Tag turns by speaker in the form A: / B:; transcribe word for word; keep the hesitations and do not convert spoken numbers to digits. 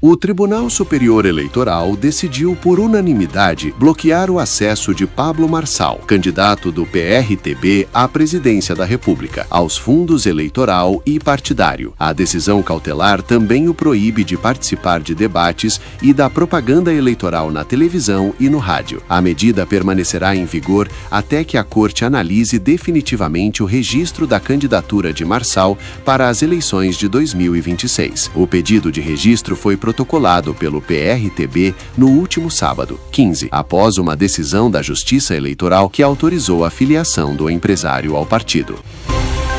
A: O Tribunal Superior Eleitoral decidiu por unanimidade bloquear o acesso de Pablo Marçal, candidato do P R T B à presidência da República, aos fundos eleitoral e partidário. A decisão cautelar também o proíbe de participar de debates e da propaganda eleitoral na televisão e no rádio. A medida permanecerá em vigor até que a Corte analise definitivamente o registro da candidatura de Marçal para as eleições de dois mil e vinte e seis. O pedido de registro foi protocolado pelo P R T B no último sábado, quinze, após uma decisão da Justiça Eleitoral que autorizou a filiação do empresário ao partido.